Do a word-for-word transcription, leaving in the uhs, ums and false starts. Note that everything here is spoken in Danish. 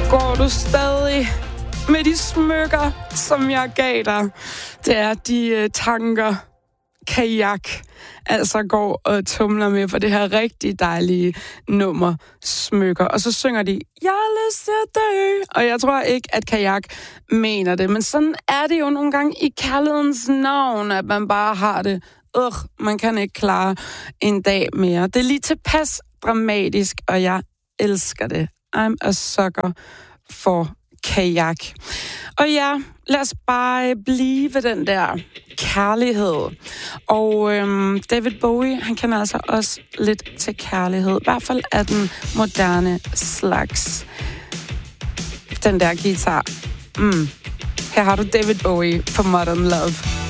Går du stadig med de smykker, som jeg gav dig? Det er de øh, tanker, Kajak altså går og tumler med på det her rigtig dejlige nummer, Smykker. Og så synger de, jeg har lyst til at dø. Og jeg tror ikke, at Kajak mener det. Men sådan er det jo nogle gange i kærlighedens navn, at man bare har det. Ugh, man kan ikke klare en dag mere. Det er lige tilpas dramatisk, og jeg elsker det. I'm a sucker for Kajak. Og ja, lad os bare blive ved den der kærlighed. Og øhm, David Bowie, han kan altså også lidt til kærlighed. I hvert fald af den moderne slags. Den der guitar. Mm. Her har du David Bowie på Modern Love.